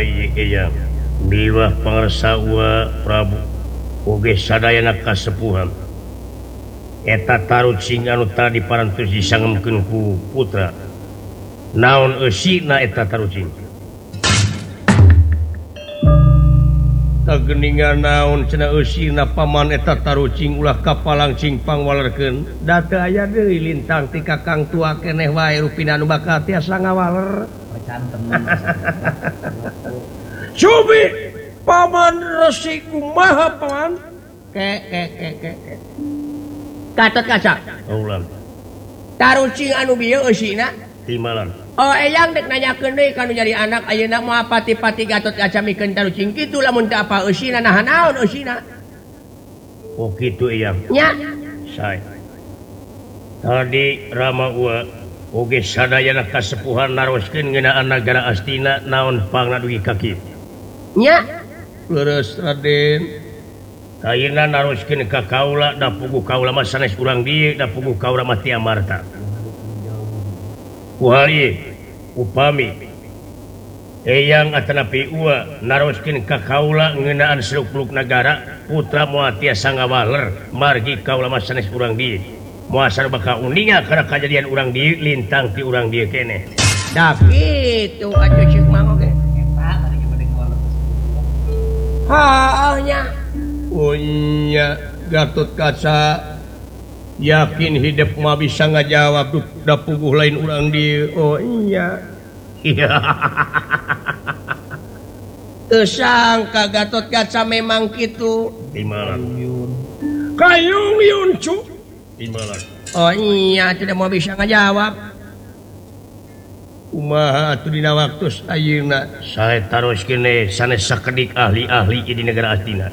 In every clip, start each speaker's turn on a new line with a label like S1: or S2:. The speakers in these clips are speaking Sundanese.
S1: biwah pangarsawa Prabu oge sadayana kasepuhan eta tarucing anu tadi parantos disangemkeun ku putra naon eusina eta tarucing tageningan naon cenah eusina paman eta tarucing ulah kapalang cingpang walerkeun date aya deui lintang ti kakang tua keneh wae rupina nu bakal tiasa ngawaler cantem Subi paman resi kumaha paman Gatot Kaca ulang tarucing anu bieu eusina timalan eyang dek nanyakeun deui kanu jadi anak ayeuna moal pati-pati Gatot Kaca mikeun tarucing kitu lamun teu apa eusina naha naon eusina oh kitu eyang nya sae tadi Rama ua oge sadayana kasepuhan naroskeun ngeunaan nagara Astina naon pangna dugi kaki nya leres Raden ayeuna naroskeun ka kaula da puguh kaula mah sanes urang dieu da puguh kaula mah ti amarta kuhari upami eyang atanapi ua naroskeun ka kaula ngeunaan seluk-beluk nagara putra moal tiasa ngawaler margi kaula mah sanes urang dieu muasar bakal uninga karena kejadian urang dieu lintang ti urang dieu keneh da kitu atuh ceuk mang oge nya nya Gatot Kaca yakin hidup mah bisa ngajawab da puguh lain urang dieu oh iya teu sangka Gatot Kaca memang kitu kayung yun cu oh iya tidak mau bisa ngajawab kumaha atuh dina waktos ayeuna sae taroskeun sanes sakedik ahli-ahli di negara Astina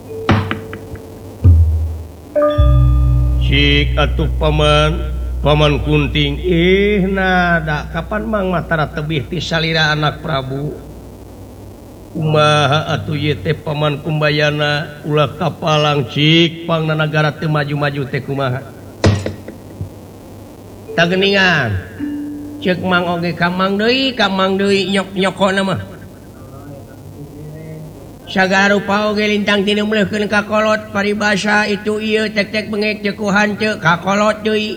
S1: cik atuh paman kunting nada kapan mang matara tebih ti salira anak Prabu kumaha atuh ieu teh paman kumbayana ulah kapalang cik pangna nagara teu maju-maju teh kumaha tageningan cek mang oge kamang deui nyok-nyokona mah sagarupa oge lintang tinu melehkeun ka kolot paribasa itu ieu tek-tek bengek cekuhan teu ka kolot deui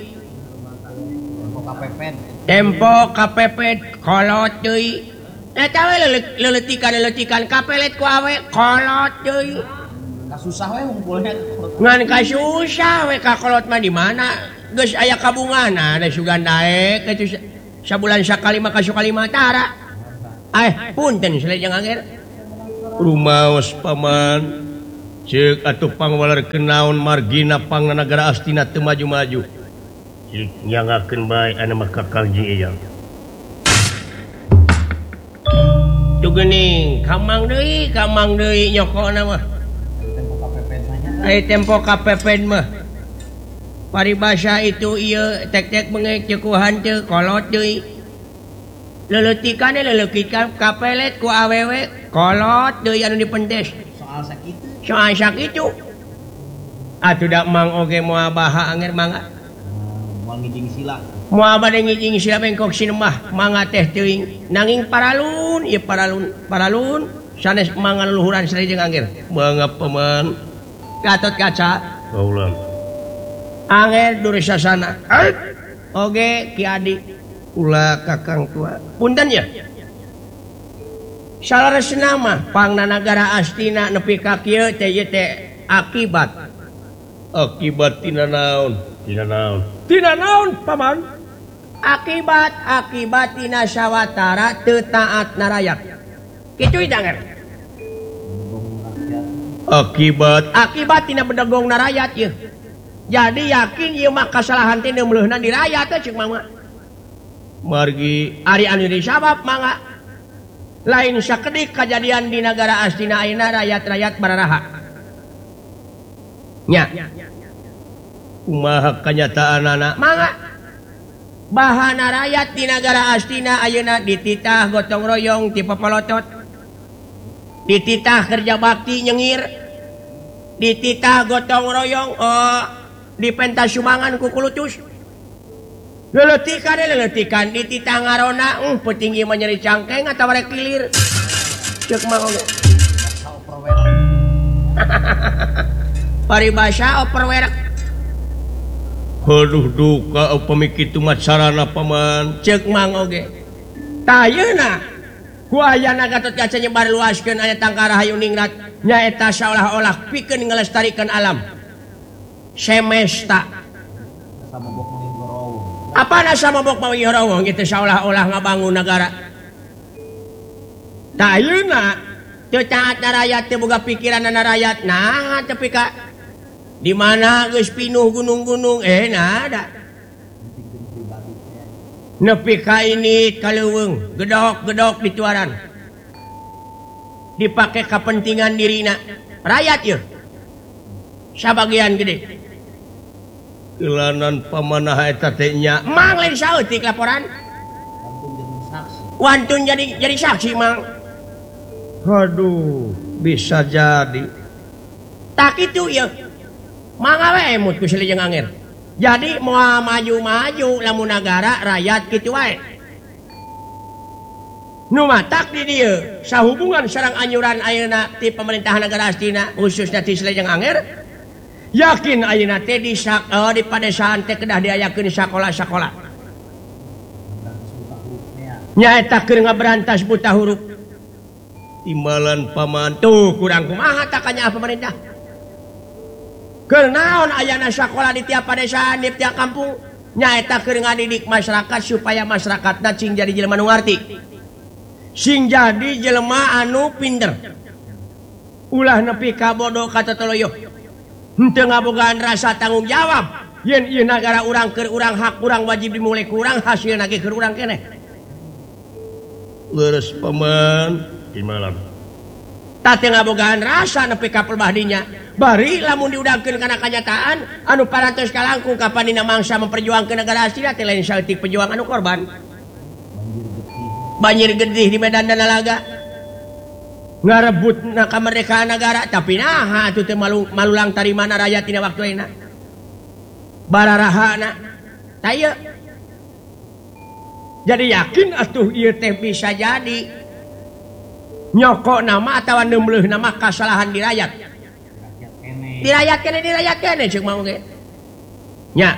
S1: tempo kapepet kolot deui eta we leuletikan kapelet ku awe kolot deui kasusah we ngumpulna ngan kasusah we ka kolot mah di mana geus aya kabungana da sugan daek itu sabulan sakali mah kasukali matara punten selejeng anger rumaos paman ceuk atuh pangwalerkeun naon margina pangna nagara Astina teu maju-maju ceuk nyangakeun bae anu mah kakang jeung eyang tuh geuning kamang deui nyokona mah tempo kapepen mah paribasa itu ieu tek-tek bengek cekuhan teu kolot deui leuletikan kapelet ku awewe kolot deui anu dipendes soal sakitu atuh da mang oge moal baha anger mangga moal ngijing sila moal bade ngijing sila bengkok sinemah mangga teh teuing nanging paralun ieu paralun sanes mangga leluhuran sareng anger mangga paman Gatot Kaca ulang anger Dursasana oge Ki Adi ulah kakang tua punten ya salaresna mah pangna nagara Astina nepi ka kieu teh akibat tina naon paman akibat tina sawatara teu taat narayak kitu idanger akibat tina bedegong narayat ieu jadi yakin ieu mah kasalahan teh neumeuleunna di rakyat teh ceuk mangga margi ari anu disabab mangga lain sakedik kejadian di negara Astina ayeuna rakyat-rakyat bararaha nya kumaha kanyataanana mangga bahana rakyat di negara Astina ayeuna dititah gotong royong ti papalotot dititah kerja bakti nyengir dititah gotong royong di pentas sumangan ku kulutus leletikan dititah ngarona petinggi menyeri cangkeng atau rek kilir Cek mah oge. Paribasa operwerek.
S2: Aduh duka upami kitu mah carana paman.
S1: Cek mang oge. Tah yeuna ku ayana Gatotkaca nyebar luaskeun aya tangkara hayu ningrat nyaeta saolah-olah pikeun ngelestarikeun alam. Semesta. Apana samabok mawi horowo gitu saolah-olah ngabangun negara. Tah ayeuna teu caatna rakyat teu boga pikiranna rakyat. Nah tapi ka di mana geus pinuh gunung-gunung nah da. Nepi ka ini kaleuweung gedok-gedok dituaran. Dipake kepentingan dirina rakyat yeuh. Sabagian gede.
S2: Kelanan pamanah eta teh nya.
S1: Mang lain saeutik laporan. Wantun jadi saksi mang.
S2: Aduh, bisa jadi.
S1: Tak itu ya. Mangga we emut ku silih jeung anger. Jadi moal maju-maju lamun nagara rakyat kitu wae. Nu matak di dieu sahubungan sareng anyuran ayeuna ti pemerintahan nagara astina khususnya ti silih jeung anger. Yakin ayeuna teh di padesaan teh kedah diayakeun sakola-sakola. Nyaeta keur ngaberantas buta huruf.
S2: Timbalan paman
S1: tuh kurang kumaha tak kanya pemerintah. Keur naon ayana sakola di tiap padesaan di tiap kampung nyaeta keur ngadidik masyarakat supaya masyarakatna cing jadi jelema nu ngarti. Sing jadi jelema anu pinter. Ulah nepi ka bodoh ka totoloyo. Henteu ngabogaan rasa tanggung jawab. Yen ieu nagara urang keur urang hak urang wajib dimulai ku urang hasilna ge keur urang keneh.
S2: Leres paman timbalan.
S1: Tate ngabogaan rasa nepi ka pelbahdinya. Bari lamun diudangkeun kana kanyataan anu parantos kalangkung kapan dina mangsa memperjuangkeun negara astina teh lain saeutik pejuang anu korban. Banjir gedih di Medan dan Nalaga. Ngarebut kemerdekaan negara tapi nah atuh teh malulang tarimana rakyat dina waktu ayeuna. Bararahana. Tah ieu. Jadi yakin atuh ieu teh bisa jadi nyokok nama atau nemleuh nama kasalahan di rakyat. Dirayat kene cek mau ge. Nya.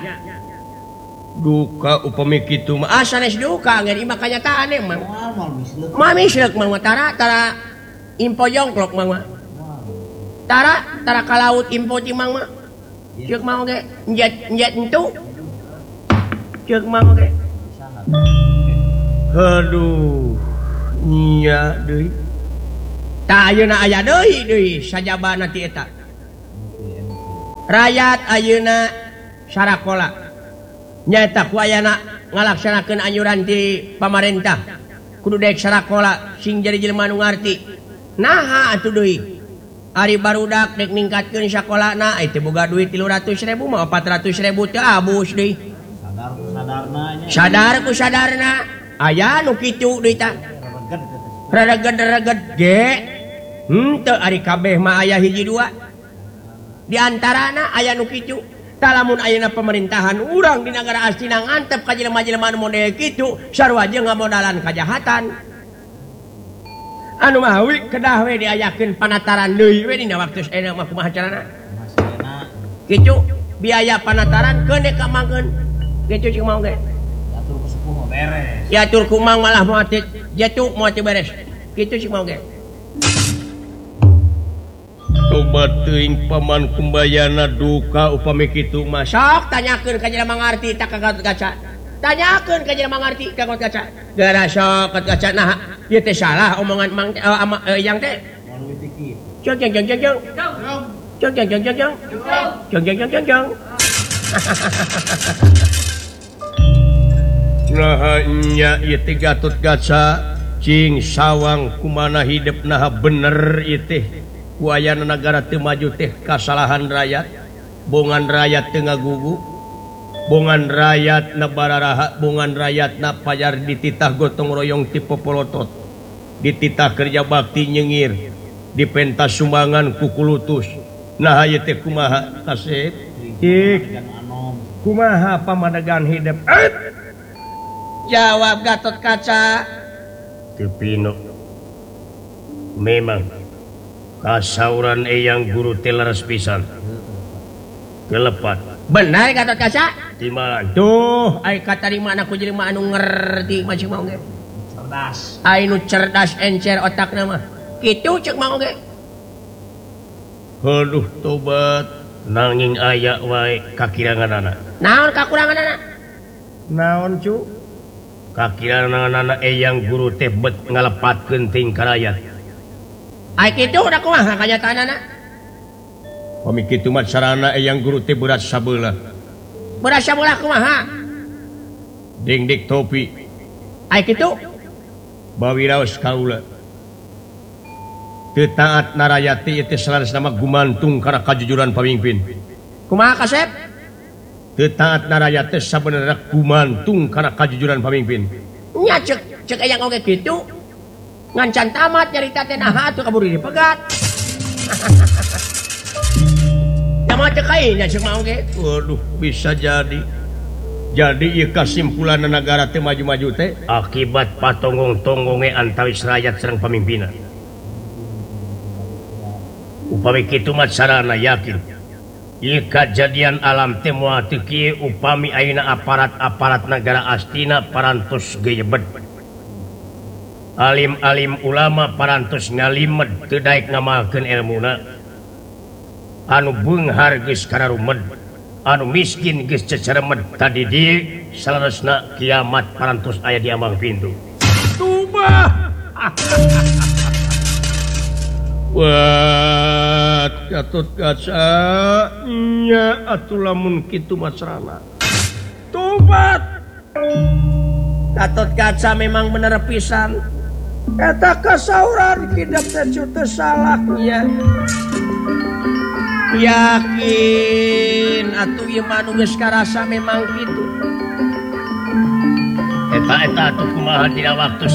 S2: Duka upami kitu mah
S1: sanes duka ngeri mah kanyataan emang. Mah misleuk mah tara info jongklok mah. Tara ka laut info timang mah. Cek mau ge njet entu. Cek mau ge.
S2: Aduh. Nya deui.
S1: Tah ayeuna aya deui sajabana ti eta. Rakyat ayeuna sarakola nyaeta ku ayana ngalaksanakeun anjuran ti pamarentah kudu daek sarakola sing jadi jelema nu ngarti. Naha atuh deui ari barudak dek ningkatkeun sakolana teh boga duit 300.000 mah 400.000 teh abus deui. Sadar ku sadarna aya nu kitu deui tah. Rereged ge henteu ari kabeh mah aya hiji dua. Di antarana aya nu kitu. Talamun ayeuna pemerintahan urang di negara astina ngantep ka jelema-jelema anu model kitu sarua jeung ngamodalan kajahatan. Anu mawi kedah we diayakeun panataran deui we dina waktu ayeuna mah kumaha carana? Kitu biaya panataran keun dek kamangkeun. Kitu cing mau ge.
S3: Yatur ku sepuh mah beres.
S1: Yatur ku mang malah moal teh jatuh moal teh beres. Kitu cing mau ge.
S2: Coba teuing paman kumbayana duka upami kitu mah.
S1: Sok tanyakeun ka jelema ngarti tak ka Gatotkaca. Tanyakeun ka jelema ngarti ka Gatotkaca. Gara sok Gatotkaca nah ieu teh salah omongan mang yang teh. Jeng jeng jeng jeng jeng. Jeng jeng jeng jeng jeng. Jeng jeng jeng jeng jeng.
S2: Nah nya ieu teh Gatotkaca cing sawang kumana hidupna bener ieu teh. Ku ayana nagara teu maju teh kasalahan rakyat, bongan rakyat teu ngagugu, bongan rakyat na bararaha, bongan rakyat na pajar dititah gotong royong ti popolotot, dititah kerja bakti nyengir, dipentas sumbangan ku kulutus. Nah ieu teh kumaha kasep? Kumaha pamadagan hidup?
S1: Jawab Gatotkaca.
S2: Teu pino. memang kasauran yang guru teleres pisan kelepat
S1: benar Gatot Kaca
S2: di mana
S1: tuh ai kata di mana aku jadi anu ngerti masih mau ge
S3: cerdas
S1: ai nu cerdas encer otak nama kitu cek mau ge
S2: aduh tobat nanging aya wae kakiranganana
S1: naon kakuranganana
S2: naon cu kakiranganana yang guru teh bet ngalepatkeun tingkah rakyat
S1: ai kitu udah kumaha kanyatanana
S2: pami kitu mah sarana yang guru teh berat sabeula
S1: berasa bola kumaha
S2: ding dik topi
S1: ai kitu
S2: bawiraos kaula teu taat narayati teh salaras nama gumantung kana kajujuran pamimpin
S1: kumaha kasep
S2: teu taat narayati sabenerna gumantung kana kajujuran pamimpin
S1: nya cek aya oge kitu ngancan tamat nyarita teh naha atuh kaburu dipegat sama cek nya cek mau ge
S2: waduh bisa jadi ieu kasimpulan negara teh maju-maju teh akibat patonggong-tonggonge antawis rakyat sareng pamimpinna upami kitu mah sarana yakin ieu kajadian alam teh moal teu kieu upami ayeuna aparat-aparat negara astina parantos geyebet alim-alim ulama parantos ngalimed teu daek ngamalkeun ilmuna anu beunghar geus kararumed anu miskin geus ceceremed tadi dieu salaresna kiamat parantos aya di ambang pintu tubah wah Gatot Kaca nya atuh lamun kitu mah sarana tobat
S1: Gatot Kaca memang bener pisan eta kasauran hidup teh teu salah nya yakin atuh ieu mah nu geus karasa memang kitu
S2: eta atuh kumaha dina waktu